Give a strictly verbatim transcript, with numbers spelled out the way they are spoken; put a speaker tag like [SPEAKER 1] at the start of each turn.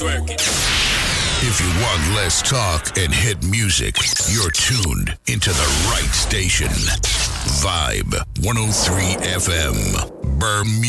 [SPEAKER 1] twerk it.
[SPEAKER 2] If you want less talk and hit music, you're tuned into the right station. Vibe one oh three F M, Bermuda.